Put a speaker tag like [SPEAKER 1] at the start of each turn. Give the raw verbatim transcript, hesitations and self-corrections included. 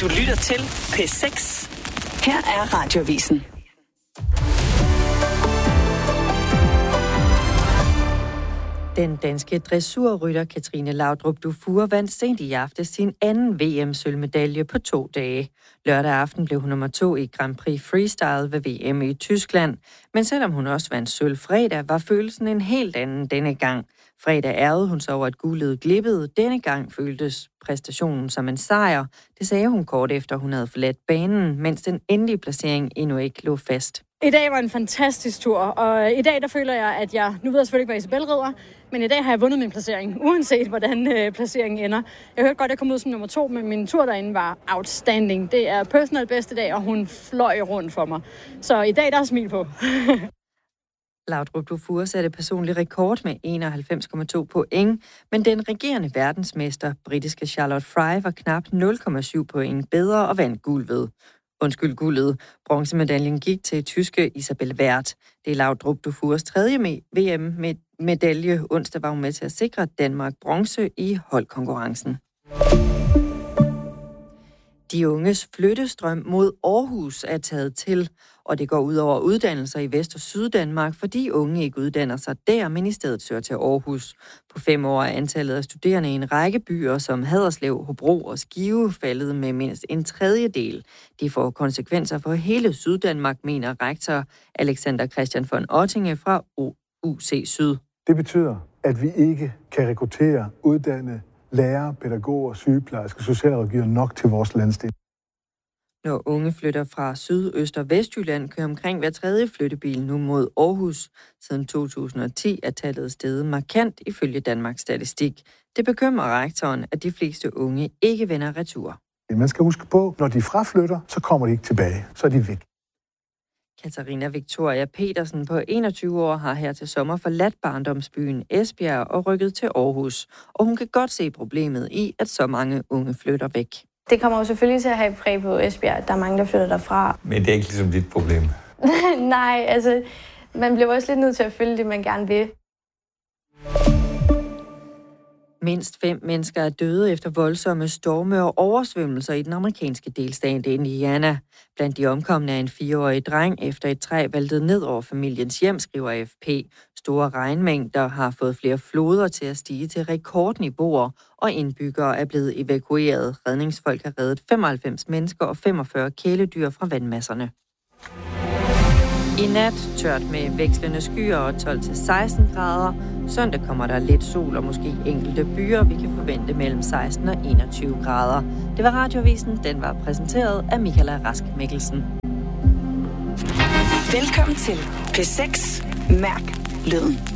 [SPEAKER 1] Du lytter til P seks. Her er Radioavisen.
[SPEAKER 2] Den danske dressurrytter Katrine Laudrup Dufour vandt sent i aftes sin anden V M-sølvmedalje på to dage. Lørdag aften blev hun nummer to i Grand Prix Freestyle ved V M i Tyskland. Men selvom hun også vandt sølv fredag, var følelsen en helt anden denne gang. Fredag ærgede hun så over, at guldet glippede. Denne gang føltes præstationen som en sejr. Det sagde hun kort efter, hun havde forladt banen, mens den endelige placering endnu ikke lå fast.
[SPEAKER 3] I dag var en fantastisk tur, og i dag der føler jeg, at jeg, nu ved jeg selvfølgelig ikke, hvad Isabel rider, men i dag har jeg vundet min placering, uanset hvordan øh, placeringen ender. Jeg hørte godt, at jeg kom ud som nummer to, men min tur derinde var outstanding. Det er personal bedste dag, og hun fløj rundt for mig. Så i dag der er smil på.
[SPEAKER 2] Laudrup Dufour satte personlig rekord med enoghalvfems komma to point, men den regerende verdensmester, britiske Charlotte Fry, var knap nul komma syv point bedre og vandt guldet. Undskyld guldet. Bronzemedaljen gik til tyske Isabel Werth. Det er Laudrup Dufours tredje V M-medalje. Onsdag var hun med til at sikre Danmark bronze i holdkonkurrencen. De unges flyttestrøm mod Aarhus er taget til, og det går ud over uddannelser i Vest- og Syddanmark, fordi unge ikke uddanner sig der, men i stedet søger til Aarhus. På fem år er antallet af studerende i en række byer som Haderslev, Hobro og Skive faldet med mindst en tredjedel. Det får konsekvenser for hele Syddanmark, mener rektor Alexander Christian von Ottinge fra U C Syd.
[SPEAKER 4] Det betyder, at vi ikke kan rekruttere uddannede lærere, pædagoger, sygeplejersker, socialrådgivere nok til vores landsdel.
[SPEAKER 2] Når unge flytter fra Syd-, Øst- og Vestjylland, kører omkring hver tredje flyttebil nu mod Aarhus. Siden to tusind og ti er tallet steget markant ifølge Danmarks Statistik. Det bekymrer rektoren, at de fleste unge ikke vender retur.
[SPEAKER 4] Man skal huske på, når de fraflytter, så kommer de ikke tilbage. Så er de væk.
[SPEAKER 2] Katarina Victoria Petersen på enogtyve år har her til sommer forladt barndomsbyen Esbjerg og rykket til Aarhus. Og hun kan godt se problemet i, at så mange unge flytter væk.
[SPEAKER 5] Det kommer jo selvfølgelig til at have præg på Esbjerg. Der er mange, der flytter derfra.
[SPEAKER 6] Men det er ikke ligesom dit problem.
[SPEAKER 5] Nej, altså, man bliver også lidt nødt til at følge det, man gerne vil.
[SPEAKER 2] Mindst fem mennesker er døde efter voldsomme storme og oversvømmelser i den amerikanske delstat Indiana. Blandt de omkomne er en fireårig dreng, efter et træ væltede ned over familiens hjem, skriver A F P. Store regnmængder har fået flere floder til at stige til rekordniveauer, og indbyggere er blevet evakueret. Redningsfolk har reddet femoghalvfems mennesker og femogfyrre kæledyr fra vandmasserne. I nat tørt med vekslende skyer og tolv til seksten grader. Søndag kommer der lidt sol og måske enkelte byer. Vi kan forvente mellem seksten og enogtyve grader. Det var Radioavisen. Den var præsenteret af Michaela Rask Mikkelsen.
[SPEAKER 1] Velkommen til P seks. Mærk lyden.